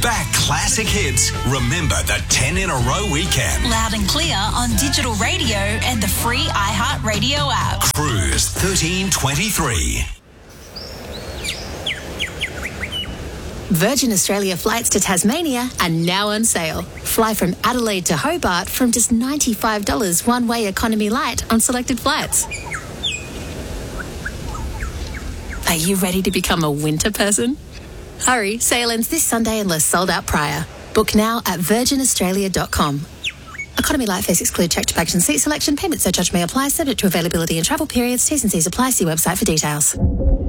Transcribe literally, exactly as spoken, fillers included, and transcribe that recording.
Back classic hits. Remember the ten in a row weekend. Loud and clear on digital radio and the free iHeartRadio app. Cruise thirteen twenty-three. Virgin Australia flights to Tasmania are now on sale. Fly from Adelaide to Hobart from just ninety-five dollars one-way economy light on selected flights. Are you ready to become a winter person? Hurry, sale ends this Sunday unless sold out prior. Book now at virgin australia dot com. Economy light fares exclude checked baggage and seat selection. Payment surcharge may apply, subject to availability and travel periods. T's and C's apply. See website for details.